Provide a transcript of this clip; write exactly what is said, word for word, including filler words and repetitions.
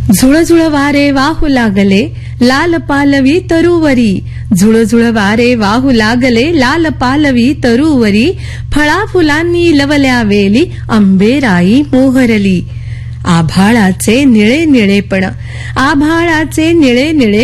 झुळझुळ वारे वाहू लागले लाल पालवी तरुवरी, झुळझुळ वारे वाहू लागले लाल पालवी तरुवरी, फळा फुलांनी लवल्या वेली आंबेराई मोहरली. आभाळाचे निळे निळेपण, आभाळाचे निळे निळे